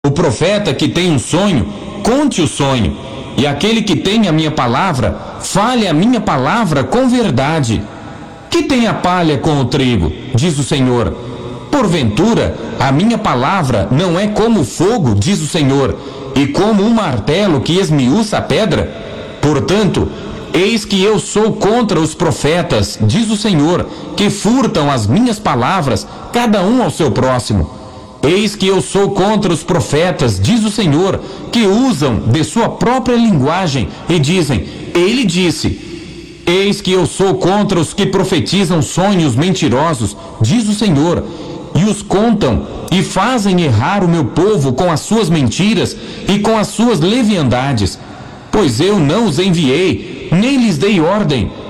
O profeta que tem um sonho, conte o sonho, e aquele que tem a minha palavra, fale a minha palavra com verdade. Que tem a palha com o trigo, diz o Senhor. Porventura, a minha palavra não é como o fogo, diz o Senhor, e como um martelo que esmiuça a pedra? Portanto, eis que eu sou contra os profetas, diz o Senhor, que furtam as minhas palavras, cada um ao seu próximo. Eis que eu sou contra os profetas, diz o Senhor, que usam de sua própria linguagem e dizem: ele disse. Eis que eu sou contra os que profetizam sonhos mentirosos, diz o Senhor, e os contam e fazem errar o meu povo com as suas mentiras e com as suas leviandades. Pois eu não os enviei, nem lhes dei ordem,